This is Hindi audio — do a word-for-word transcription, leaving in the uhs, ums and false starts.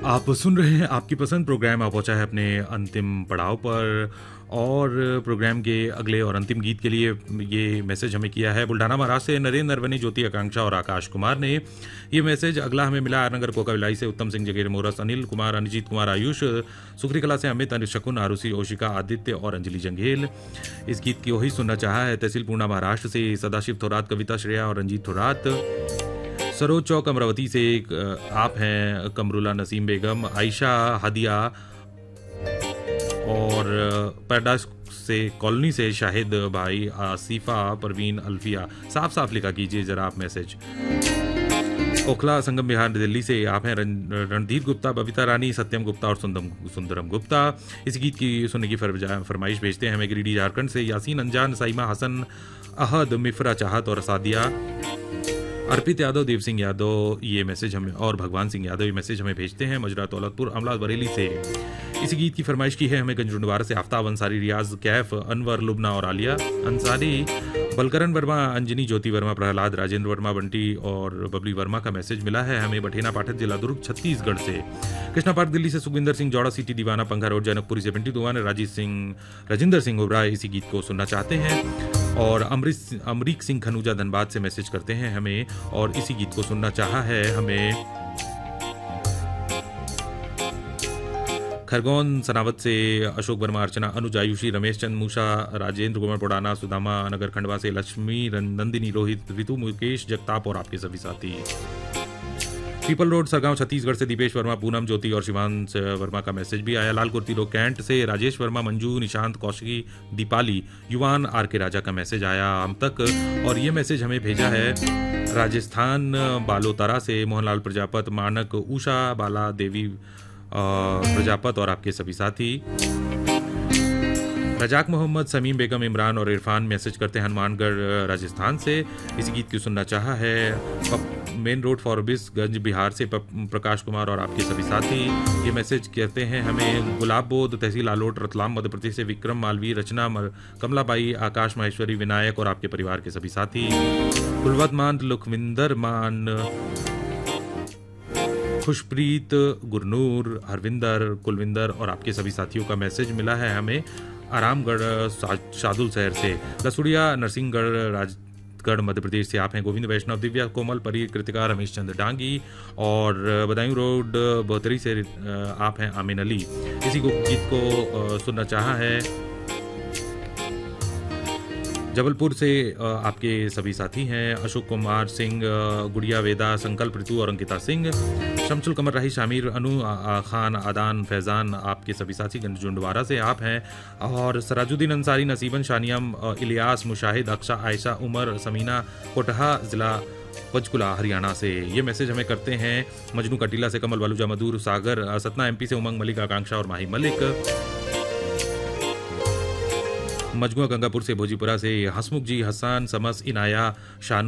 आप सुन रहे हैं आपकी पसंद प्रोग्राम आप पहुंचा है अपने अंतिम पड़ाव पर और प्रोग्राम के अगले और अंतिम गीत के लिए ये मैसेज हमें किया है बुल्ढाना महाराष्ट्र से नरेंद्र नरवने, ज्योति आकांक्षा और आकाश कुमार ने। ये मैसेज अगला हमें मिला आरनगर कोकाविलाई से उत्तम सिंह जगेर मोरस, अनिल कुमार, अनिजीत कुमार, आयुष, सुखरी कला से अमित, अनिल शकुन, आरुषि, ओशिका, आदित्य और अंजलि जंगेल। इस गीत की वही सुनना चाहा है तहसील पूर्णा महाराष्ट्र से सदाशिव थोरात, कविता श्रेया और रंजीत थोरात। सरोज चौक अमरावती से आप हैं कमरुला, नसीम बेगम, आयशा, हदिया और पैराडाइज से कॉलोनी से शाहिद भाई, आसिफा, परवीन, अल्फिया। साफ साफ लिखा कीजिए जरा आप मैसेज। ओखला संगम बिहार दिल्ली से आप हैं रणधीर गुप्ता, बबीता रानी, सत्यम गुप्ता और सुंदरम सुंदरम गुप्ता। इस गीत की सुनने की फरमाइश भेजते हैं हमें गिरिडीह झारखंड से यासीन अंजान, साइमा हसन, अहद, मिफ्रा चाहत और सादिया। अर्पित यादव, देव सिंह यादव ये मैसेज हमें और भगवान सिंह यादव ये मैसेज हमें भेजते हैं मजरा दौलतपुर अमला बरेली से। इसी गीत की फरमाइश की है हमें गंजरुंडवार से आफ्ताब अंसारी, रियाज कैफ, अनवर, लुबना और आलिया अंसारी, बलकरण वर्मा, अंजनी, ज्योति वर्मा, प्रहलाद, राजेंद्र वर्मा, बंटी और बबली वर्मा का मैसेज मिला है हमें बठेना पाठक, जिला दुर्ग, छत्तीसगढ़ से। कृष्णा पार्क दिल्ली से सुखविंदर सिंह, जौड़ा सिटी दीवाना, पंखा रोड, जनकपुरी से पिंटू दुआन, राजीव सिंह, राजेंद्र सिंह ओबराय इसी गीत को सुनना चाहते हैं। और अमरीक अमरीक सिंह खनूजा धनबाद से मैसेज करते हैं हमें और इसी गीत को सुनना चाहा है हमें खरगोन सनावत से अशोक वर्मा, अर्चना, अनुज, आयुषी, रमेश चंद, मूषा, राजेंद्र कुमार पोडाना, सुदामा नगर खंडवा से लक्ष्मी, नंदिनी, रोहित, ऋतु, मुकेश, जगताप और आपके सभी साथी। पीपल रोड सरगांव छत्तीसगढ़ से दीपेश वर्मा, पूनम, ज्योति और शिवांश वर्मा का मैसेज भी आया। लाल कुर्ती रोड कैंट से राजेश वर्मा, मंजू, निशांत, कौशिकी, दीपाली, युवान, आर के राजा का मैसेज आया हम तक। और ये मैसेज हमें भेजा है राजस्थान बालोतारा से मोहनलाल प्रजापत, मानक, उषा, बाला देवी प्रजापत और आपके सभी साथी। रजाक मोहम्मद, समीम बेगम, इमरान और इरफान मैसेज करते हैं हनुमानगढ़ राजस्थान से। इस गीत की सुनना चाहा है मेन रोड फॉरबिसगंज बिहार से प्रकाश कुमार और आपके सभी साथी। ये मैसेज कहते हैं हमें गुलाब बोध, तहसील आलोट, रतलाम मध्य प्रदेश से विक्रम, मालवी, रचना, कमलाबाई, आकाश माहेश्वरी, विनायक और आपके परिवार के सभी साथी। कुलवत मान, लुखविंदर मान, खुशप्रीत, गुरनूर, हरविंदर, कुलविंदर और आपके सभी साथियों का मैसेज मिला है हमें आरामगढ़ शादुल शहर से। लसुड़िया नरसिंहगढ़ राजगढ़ मध्य प्रदेश से आप हैं गोविंद वैष्णव, दिव्या, कोमल, परी, कृतिका, रमेश चंद्र डांगी और बदायूं रोड बोतरी से आप हैं आमिन अली। इसी को गीत को सुनना चाहा है जबलपुर से आपके सभी साथी हैं अशोक कुमार सिंह, गुड़िया, वेदा, संकल्प, ऋतु और अंकिता सिंह। शमसुल कमर राही, शामिर, अनु खान, आदान, फैजान आपके सभी साथी गंजरुंडवारा से आप हैं। और सराजुद्दीन अंसारी, नसीबन, शानियम, इलियास, मुशाहिद, अक्षा, आयशा, उमर, समीना, कोटहा जिला पंचकुला हरियाणा से। ये मैसेज हमें करते हैं मजनू कटीला से कमल, बालूजा, मधुर, सागर, सतना एमपी से उमंग, मलिक, आकांक्षा और माही मलिक। मजमुआ गंगापुर से भोजीपुरा से हसमुख जी, हसन, समस, इनाया, शानू